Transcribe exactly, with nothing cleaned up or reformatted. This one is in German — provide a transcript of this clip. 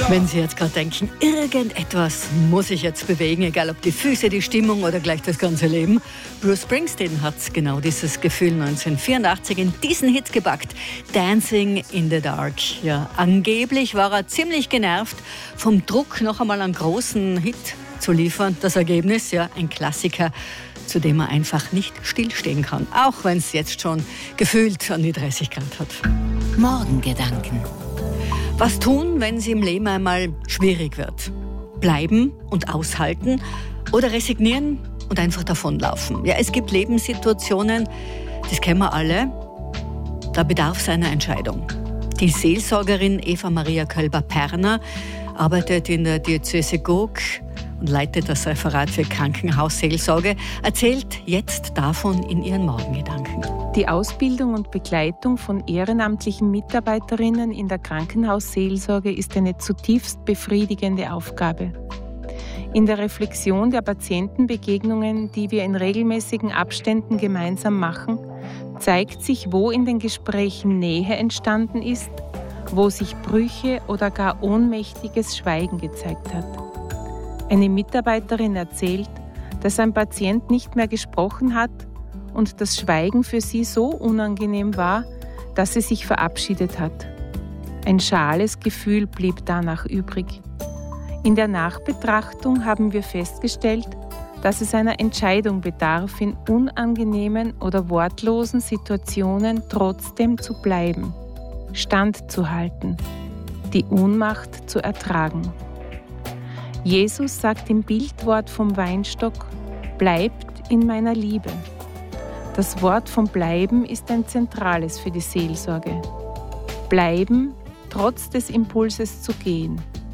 Wenn Sie jetzt gerade denken, irgendetwas muss ich jetzt bewegen, egal ob die Füße, die Stimmung oder gleich das ganze Leben. Bruce Springsteen hat genau dieses Gefühl neunzehnhundertvierundachtzig in diesen Hit gepackt, Dancing in the Dark. Ja, angeblich war er ziemlich genervt vom Druck, noch einmal einen großen Hit zu liefern. Das Ergebnis, ja, ein Klassiker, zu dem er einfach nicht stillstehen kann, auch wenn es jetzt schon gefühlt an die dreißig Grad hat. Morgengedanken. Was tun, wenn es im Leben einmal schwierig wird? Bleiben und aushalten oder resignieren und einfach davonlaufen? Ja, es gibt Lebenssituationen, das kennen wir alle, da bedarf es einer Entscheidung. Die Seelsorgerin Eva Maria Kölber-Perner arbeitet in der Diözese Gurk und leitet das Referat für Krankenhausseelsorge, erzählt jetzt davon in ihren Morgengedanken. Die Ausbildung und Begleitung von ehrenamtlichen Mitarbeiterinnen in der Krankenhausseelsorge ist eine zutiefst befriedigende Aufgabe. In der Reflexion der Patientenbegegnungen, die wir in regelmäßigen Abständen gemeinsam machen, zeigt sich, wo in den Gesprächen Nähe entstanden ist, wo sich Brüche oder gar ohnmächtiges Schweigen gezeigt hat. Eine Mitarbeiterin erzählt, dass ein Patient nicht mehr gesprochen hat und das Schweigen für sie so unangenehm war, dass sie sich verabschiedet hat. Ein schales Gefühl blieb danach übrig. In der Nachbetrachtung haben wir festgestellt, dass es einer Entscheidung bedarf, in unangenehmen oder wortlosen Situationen trotzdem zu bleiben, standzuhalten, die Ohnmacht zu ertragen. Jesus sagt im Bildwort vom Weinstock: Bleibt in meiner Liebe. Das Wort vom Bleiben ist ein zentrales für die Seelsorge. Bleiben, trotz des Impulses zu gehen.